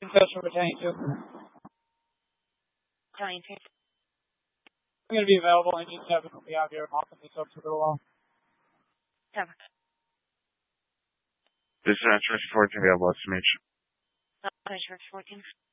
session pertaining to? Giant. I'm going to be available. Engine 7 will be out here hawking this up for a little while. 7. This is Transmission 14 available. Estimation. Transmission 14.